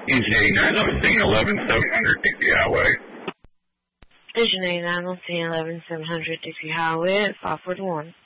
Engine 89 on scene 11700 Dixie Highway. Engine 89 on scene 11700 Dixie Highway at 541.